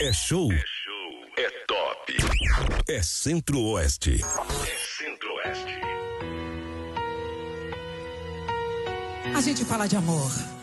É show. É top. É Centro-Oeste. É Centro-Oeste. A gente fala de amor.